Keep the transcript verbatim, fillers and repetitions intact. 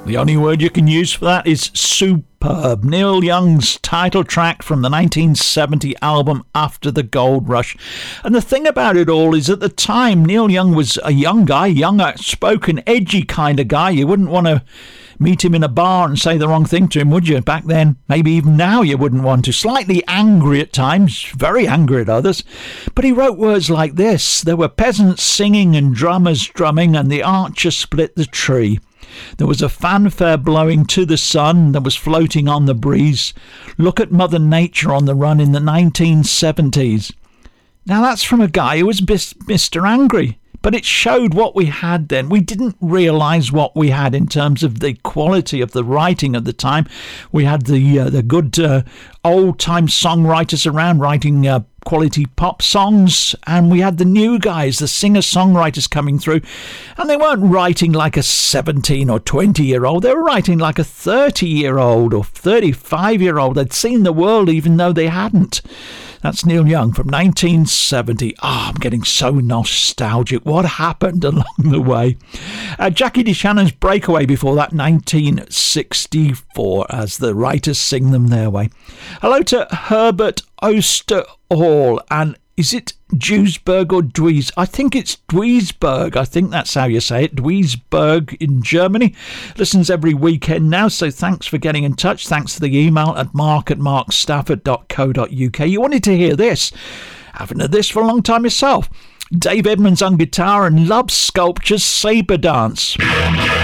The only word you can use for that is superb. Neil Young's title track from the nineteen seventy album After the Gold Rush. And the thing about it all is, at the time, Neil Young was a young guy, young, outspoken, edgy kind of guy. You wouldn't want to meet him in a bar and say the wrong thing to him, would you? Back then, maybe even now you wouldn't want to. Slightly angry at times, very angry at others. But he wrote words like this: there were peasants singing and drummers drumming, and the archer split the tree. There was a fanfare blowing to the sun that was floating on the breeze. Look at Mother Nature on the run in the nineteen seventies. Now that's from a guy who was Mister Angry. But it showed what we had then. We didn't realise what we had in terms of the quality of the writing at the time. We had the uh, the good uh, old-time songwriters around writing uh, quality pop songs, and we had the new guys, the singer-songwriters coming through, and they weren't writing like a seventeen or twenty-year-old. They were writing like a thirty-year-old or thirty-five-year-old. They'd seen the world even though they hadn't. That's Neil Young from nineteen seventy. Ah, oh, I'm getting so nostalgic. What happened along the way? Uh, Jackie DeShannon's Breakaway before that, nineteen sixty-four, as the writers sing them their way. Hello to Herbert Osterhall, and is it Duisburg or Duis? I think it's Duisburg. I think that's how you say it. Duisburg in Germany. Listens every weekend now, so thanks for getting in touch. Thanks for the email at mark at mark stafford dot co dot uk. You wanted to hear this. Haven't heard this for a long time yourself. Dave Edmunds on guitar and Love Sculpture's Sabre Dance.